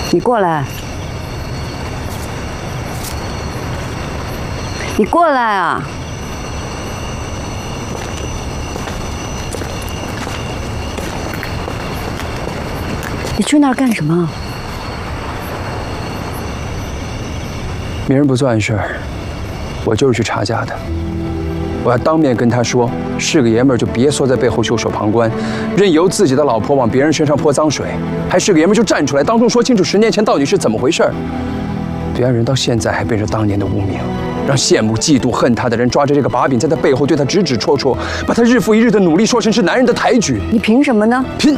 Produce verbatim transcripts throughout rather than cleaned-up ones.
你过来，你过来啊！你去那儿干什么？ 别人不做暗事儿，我就是去查价的。我要当面跟他说，是个爷们儿就别缩在背后袖手旁观，任由自己的老婆往别人身上泼脏水；还是个爷们儿就站出来，当众说清楚十年前到底是怎么回事儿。别让人到现在还背着当年的污名，让羡慕、嫉妒、恨他的人抓着这个把柄，在他背后对他指指戳戳，把他日复一日的努力说成是男人的抬举。 你凭什么呢？ 拼！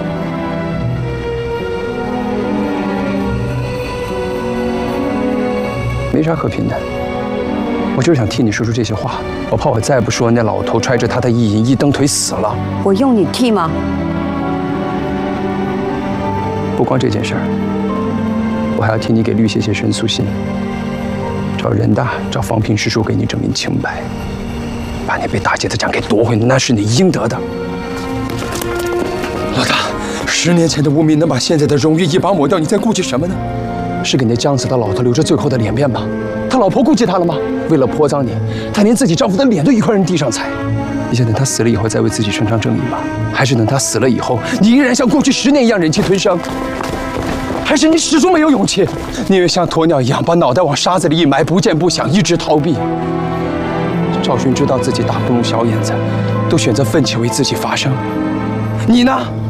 没啥可拼的，我就是想替你说出这些话。我怕我再不说，那老头揣着他的一银一蹬腿死了。 我用你替吗？ 不光这件事儿，我还要替你给律写写申诉信，找人大，找方平师叔给你证明清白，把你被打劫的奖给夺回，那是你应得的。老大，十年前的污名能把现在的荣誉一把抹掉，你在顾忌什么呢？是给那将死的老头留着最后的脸面吗？他老婆顾忌他了吗？为了泼脏你，他连自己丈夫的脸都一块扔地上踩。你想等他死了以后再为自己伸张正义吗？还是等他死了以后，你依然像过去十年一样忍气吞声？还是你始终没有勇气，宁愿像鸵鸟一样把脑袋往沙子里一埋，不见不响，一直逃避？赵勋知道自己打不动小眼子，都选择奋起为自己发声。你呢？